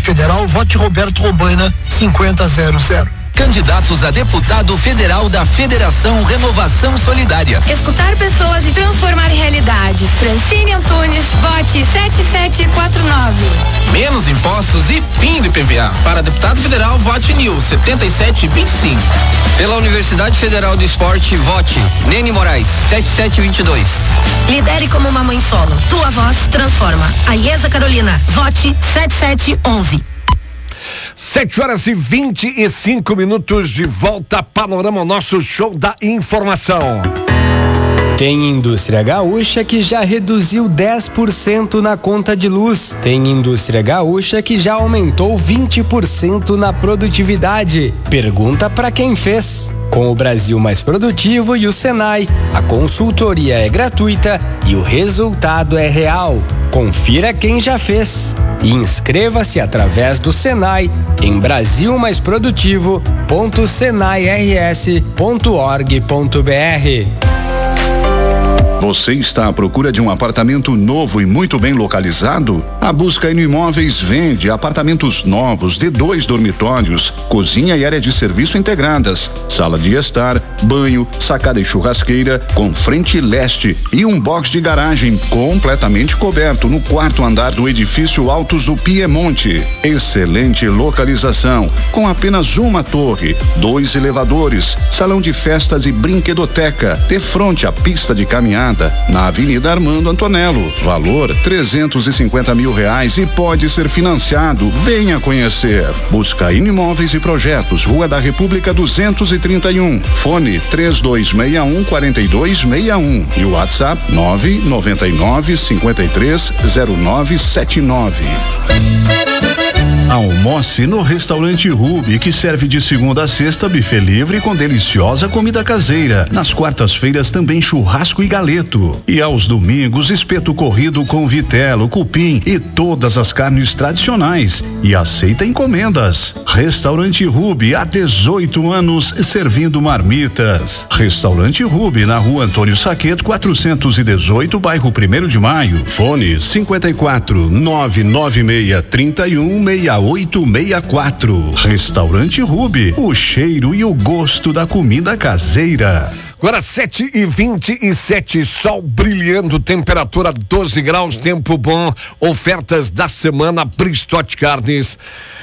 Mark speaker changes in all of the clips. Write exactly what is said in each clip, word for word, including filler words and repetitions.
Speaker 1: federal, vote Roberto Robaina cinquenta zero zero.
Speaker 2: Candidatos a deputado federal da Federação Renovação Solidária.
Speaker 3: Escutar pessoas e transformar realidades. Francine Antunes, vote sete sete quatro nove.
Speaker 4: Menos impostos e fim do I P V A. Para deputado federal, vote Nil setenta e sete vinte e cinco.
Speaker 5: Pela Universidade Federal do Esporte, vote Nene Moraes sete sete vinte e dois.
Speaker 6: Lidere como uma mãe solo. Tua voz transforma. A Iesa Carolina, vote sete sete onze.
Speaker 7: Sete horas e vinte e cinco minutos, de volta a Panorama, nosso show da informação.
Speaker 8: Tem indústria gaúcha que já reduziu dez por cento na conta de luz. Tem indústria gaúcha que já aumentou vinte por cento na produtividade. Pergunta para quem fez. Com o Brasil Mais Produtivo e o Senai, a consultoria é gratuita e o resultado é real. Confira quem já fez e inscreva-se através do Senai em brasil mais produtivo ponto senai r s ponto org ponto b r.
Speaker 9: Você está à procura de um apartamento novo e muito bem localizado? A Busca N Imóveis vende apartamentos novos de dois dormitórios, cozinha e área de serviço integradas, sala de estar, banho, sacada e churrasqueira com frente leste e um box de garagem completamente coberto no quarto andar do edifício Altos do Piemonte. Excelente localização, com apenas uma torre, dois elevadores, salão de festas e brinquedoteca, de frente à pista de caminhada na Avenida Armando Antonello. Valor trezentos e cinquenta mil reais e pode ser financiado. Venha conhecer. Busca Imóveis e Projetos, Rua da República duzentos e trinta e um. Fone três dois seis um, quatro dois seis um e o WhatsApp nove nove nove, cinco três zero nove sete nove. Almoce no Restaurante Ruby, que serve de segunda a sexta buffet livre com deliciosa comida caseira. Nas quartas-feiras também churrasco e galeto. E aos domingos, espeto corrido com vitelo, cupim e todas as carnes tradicionais. E aceita encomendas. Restaurante Ruby, há dezoito anos servindo marmitas. Restaurante Ruby, na Rua Antônio Saqueto, quatrocentos e dezoito, bairro Primeiro de Maio. Fone cinquenta e quatro, nove nove seis, trinta e um, seis oito seis quatro. Restaurante Ruby, o cheiro e o gosto da comida caseira.
Speaker 7: Agora sete e vinte e sete, sol brilhando, temperatura doze graus, tempo bom, ofertas da semana, Bristote Carnes.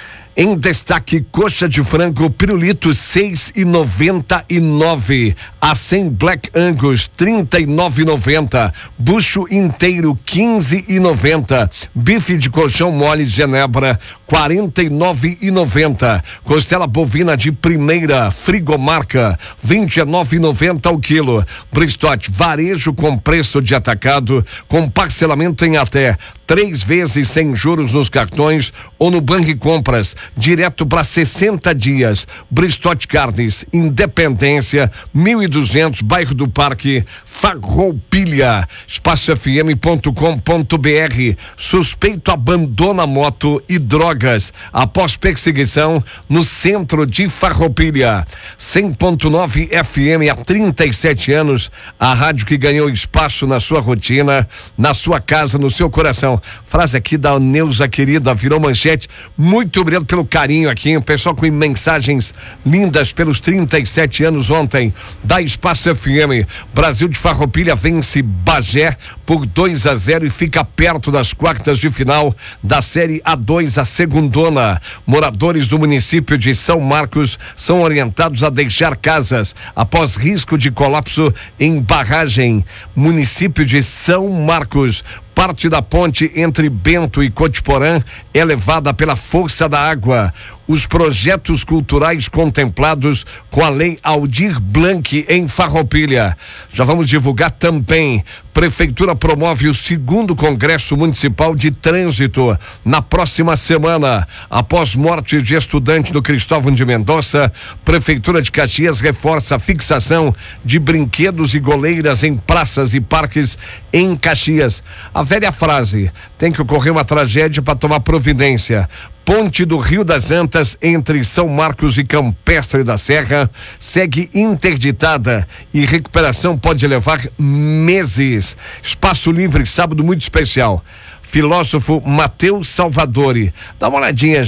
Speaker 7: Em destaque, coxa de frango pirulito seis e noventa e nove, a cem Black Angus trinta e nove e noventa, bucho inteiro quinze e noventa, bife de colchão mole Genebra quarenta e nove e noventa, costela bovina de primeira frigomarca vinte e nove e noventa o quilo. Bristote, varejo com preço de atacado, com parcelamento em até três vezes sem juros nos cartões ou no Banco Compras, direto para sessenta dias. Bristote Carnes, Independência, mil e duzentos, bairro do Parque, Farroupilha. espaço f m ponto com ponto b r. Suspeito abandona moto e drogas após perseguição no centro de Farroupilha. cem ponto nove F M, há trinta e sete anos, a rádio que ganhou espaço na sua rotina, na sua casa, no seu coração. Frase aqui da Neuza querida, virou manchete. Muito obrigado pelo carinho aqui, o pessoal com mensagens lindas pelos trinta e sete anos ontem da Espaço F M. Brasil de Farroupilha vence Bagé por dois a zero e fica perto das quartas de final da Série A dois, a segundona. Moradores do município de São Marcos são orientados a deixar casas após risco de colapso em barragem. Município de São Marcos. Parte da ponte entre Bento e Cotiporã é levada pela força da água. Os projetos culturais contemplados com a Lei Aldir Blanc em Farroupilha. Já vamos divulgar também. Prefeitura promove o segundo Congresso Municipal de Trânsito na próxima semana. Após morte de estudante do Cristóvão de Mendonça, Prefeitura de Caxias reforça a fixação de brinquedos e goleiras em praças e parques em Caxias. A velha frase, tem que ocorrer uma tragédia para tomar providência. Ponte do Rio das Antas entre São Marcos e Campestre da Serra segue interditada e recuperação pode levar meses. Espaço Livre, sábado muito especial. Filósofo Mateus Salvadori. Dá uma olhadinha,